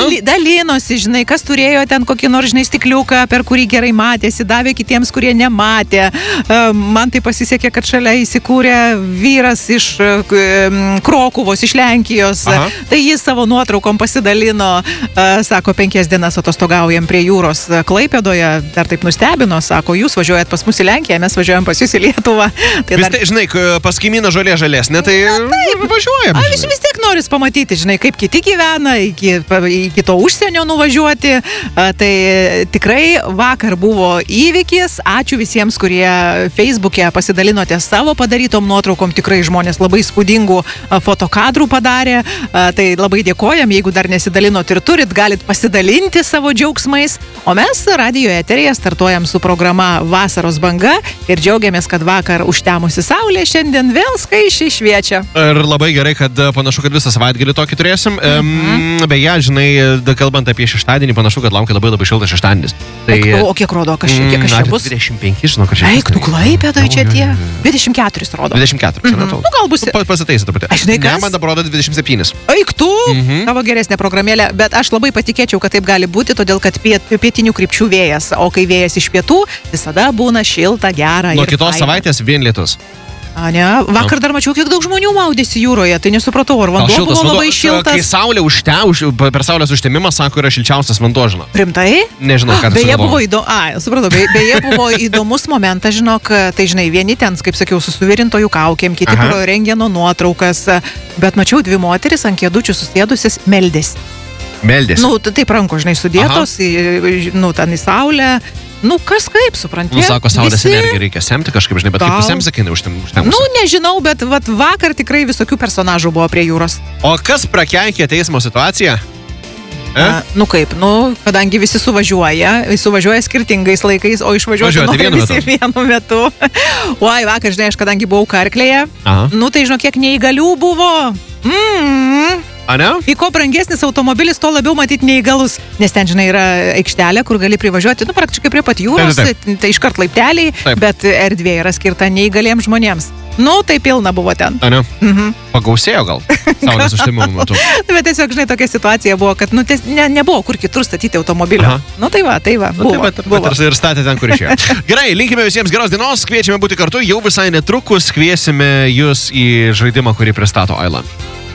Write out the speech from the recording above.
dalinosi, žinai, kas turėjo ten kokį nors, žinai, stikliuką, per kurį gerai matėsi, davė kitiems, kurie nematė. Man tai pasisekė, kad šalia įsikūrė vyras iš Krokuvos, iš Lenkijos. Tai jis savo nuotraukom pasidalino, sako, 5 dienas atostogaujam prie jūros Klaipėdoje, dar taip nustebino, sako, jūs važiuojat pas mus į Lenkiją, mes važiuojam pas jūs į Lietuvą. Tai dar... žinai, pas kaimyną žolė žalesnė, tai važiuojam. Vis tiek noris pamatyti, žinai, kaip kiti gyvena, iki to užsienio nuvažiuoti. Tai tikrai vakar buvo įvykis. Ačiū visiems, kurie Facebook'e pasidalinote savo padarytom nuotraukom. Tikrai žmonės labai spūdingų fotokadrų padarė. Tai labai dėkojam, jeigu dar nesidalinot ir turit, galit pasidalinti savo džiaugsmais. O mes radijo eteryje startuojam su programa Vasaros banga ir džiaugiamės, kad vakar užtemusi saulė šiandien vėl skaisčiai šviečia. Ir labai gerai, kad panašu, kad visą savaitgalį tokį turėsim. Beje, žinai, kalbant apie šeštadienį, panašu, kad laukia labai šiltas šeštadienis. Tai... O kiek rodo, kiek aš čia bus? 25, žinau, kad čia. Eik, tu Klaipėdoj čia tie. 24 rodo. 24, nu gal bus. Pasitaisi truputį. Aš žinai, kas? Ne, man dabar rodo 27. Eik, tu, tavo geresnė programėlė, bet aš labai patikėčiau, kad taip gali būti, todėl kad pietinių krypčių vėjas, o kai vėjas iš pietų, visada būna šilta, gera. Nuo kitos savaitės vien lietus. Ne, vakar dar mačiau, kiek daug žmonių maudėsi jūroje, tai nesupratau, ar vanduo buvo labai šiltas. Kai saulė per saulės užtemimą, sako, yra šilčiausias vanduo, žinau. Rimtai? Nežinau, ką tai beje, buvo įdomus momentas, žinok, tai žinai, vieni ten, kaip sakiau, su suvirintojų kaukėm, kiti pro rengeno nuotraukas, bet mačiau 2 moteris ant kėdučių susėdusias meldėsi. Meldėsi? Nu, taip ranko, žinai, sudėtos, ten į saulę. Nu, kas kaip, supranti? Sako, saulės energiją reikia semti kažkaip, žinai, bet kaip tu semsi, kai neužtemusi? Nu, nežinau, bet vakar tikrai visokių personažų buvo prie jūros. O kas prakeikė teismo situaciją? Kadangi visi suvažiuoja skirtingais laikais, o išvažiuoti nori visi vienu metu. Oi, vakar, žinai, aš kadangi buvau Karklėje, tai žinau, kiek neįgalių buvo. Į ko brangesnis automobilis, to labiau matyti neįgalus, nes ten, žinai, yra aikštelė, kur gali privažiuoti, praktiškai prie pat jūros, tai iškart laipteliai, bet erdvė yra skirta neįgaliems žmonėms. Tai pilna buvo ten. Pagausėjo gal saulės užtemimo metu. Bet tiesiog, žinai, tokia situacija buvo, kad nebuvo kur kitur statyti automobilio. Tai va. Bet ir statė ten, kur išėjo. Gerai, linkime visiems geros dienos, kviečiame būti kartu, jau visai netrukus kviesime jūs į žaidimą, kurį pristato Island.